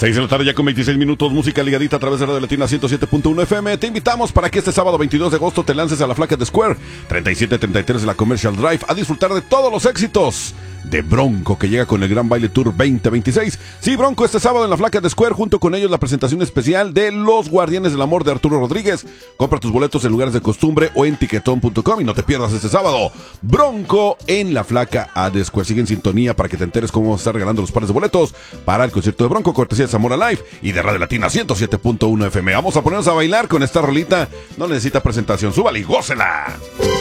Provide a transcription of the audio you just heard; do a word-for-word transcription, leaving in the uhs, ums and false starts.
seis de la tarde ya con veintiséis minutos, música ligadita a través de Radio Latina ciento siete punto uno F M. Te invitamos para que este sábado veintidós de agosto te lances a la Flaquet Square, treinta y siete treinta y tres de la Commercial Drive, a disfrutar de todos los éxitos de Bronco, que llega con el Gran Baile Tour veinte veintiséis. Sí, Bronco, este sábado en la Flaquet Square, junto con ellos la presentación especial de Los Guardianes del Amor de Arturo Rodríguez. Compra tus boletos en lugares de costumbre o en tiquetón punto com y no te pierdas este sábado Bronco en la Flaquet Square. Sigue en sintonía para que te enteres cómo vamos a estar regalando los pares de boletos para el concierto de Bronco, cortesía de Zamora Live y de Radio Latina ciento siete punto uno F M. Vamos a ponernos a bailar con esta rolita, no necesita presentación, súbala y gócela.